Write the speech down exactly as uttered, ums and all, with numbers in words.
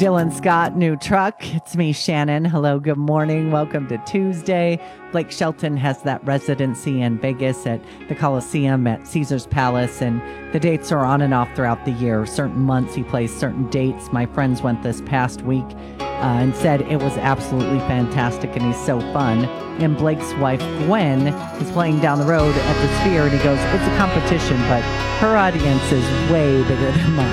Dylan Scott, new truck. It's me, Shannon. Hello, good morning. Welcome to Tuesday. Blake Shelton has that residency in Vegas at the Coliseum at Caesar's Palace, and the dates are on and off throughout the year. Certain months he plays certain dates. My friends went this past week uh, and said it was absolutely fantastic, and he's so fun. And Blake's wife, Gwen, is playing down the road at the Sphere, and he goes, it's a competition, but her audience is way bigger than mine.